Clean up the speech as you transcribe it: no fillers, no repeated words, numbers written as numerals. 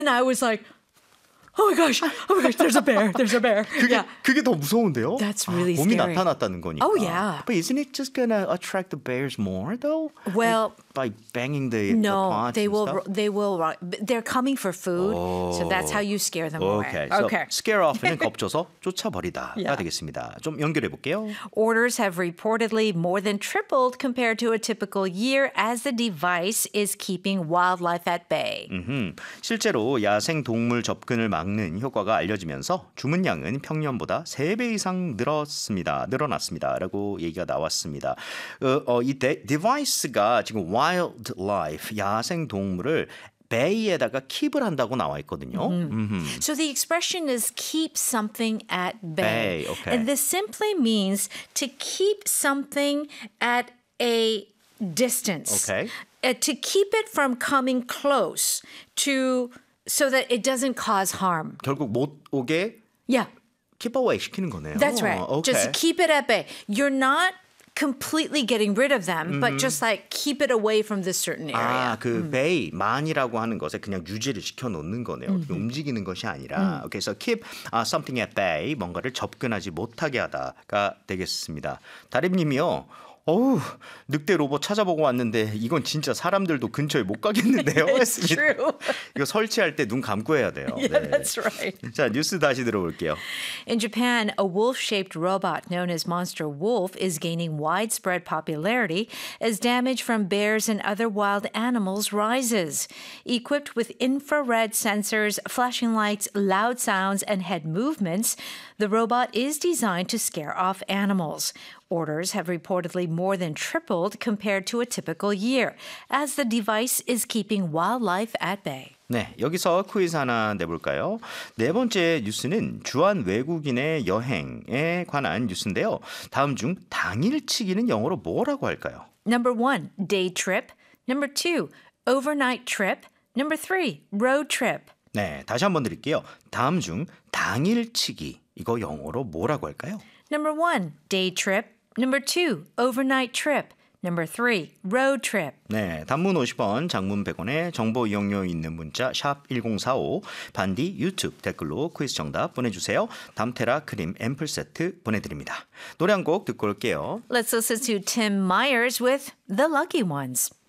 And I was like, oh my gosh, there's a bear. 그게 더 무서운데요? That's really 곰이 scary. 나타났다는 거니까. Oh, yeah. But isn't it just gonna attract the bears more though? Well, by banging the no, pots they and will. stuff? They will. They're coming for food, so that's how you scare them Okay. away. So Okay. scare off는 겁줘서 쫓아버리다가 Yeah. 되겠습니다. 좀 연결해 볼게요. Orders have reportedly more than tripled compared to a typical year as the device is keeping wildlife at bay. 실제로 야생 동물 접근을 막는 효과가 알려지면서 주문량은 평년보다 3배 이상 늘어났습니다라고 얘기가 나왔습니다. 이 디바이스가 지금 wildlife, 야생 동물을 bay에다가 keep을 한다고 나와 있거든요. So the expression is keep something at bay. Bay, okay. And this simply means to keep something at a distance. Okay. To keep it from coming close so that it doesn't cause harm. 결국 못 오게 Yeah, keep away 시키는 거네요. that's right. Okay. Just keep it at bay. You're not completely getting rid of them, but just like keep it away from this certain area. 그 bay만이라고 하는 것에 그냥 유지를 시켜 놓는 거네요. 움직이는 것이 아니라. Okay, so keep something at bay, 뭔가를 접근하지 못하게 하다가 되겠습니다. 다림님이요. 어우, 늑대 로봇 찾아보고 왔는데 이건 진짜 사람들도 근처에 못 가겠는데요. 했습니다. True. 이거 설치할 때 눈 감고 해야 돼요. Yeah, that's right. 자, 뉴스 다시 들어볼게요. In Japan, a wolf-shaped robot known as Monster Wolf is gaining widespread popularity as damage from bears and other wild animals rises. Equipped with infrared sensors, flashing lights, loud sounds, and head movements, the robot is designed to scare off animals. Orders have reportedly more than tripled compared to a typical year, as the device is keeping wildlife at bay. 네, 여기서 퀴즈 하나 내볼까요? 네 번째 뉴스는 주한 외국인의 여행에 관한 뉴스인데요. 다음 중 당일치기는 영어로 뭐라고 할까요? Number 1, day trip. Number 2, overnight trip. Number 3, road trip. 네, 다시 한번 드릴게요. 다음 중 당일치기, 이거 영어로 뭐라고 할까요? Number 1, day trip. Number 2, overnight trip. Number 3, road trip. 네, 단문 50원, 장문 100원에 정보 이용료 있는 문자 샵 1045, 반디 유튜브 댓글로 퀴즈 정답 보내주세요. 담테라 크림 앰플 세트 보내드립니다. 노래 한 곡 듣고 올게요. Let's listen to Tim Myers with The Lucky Ones.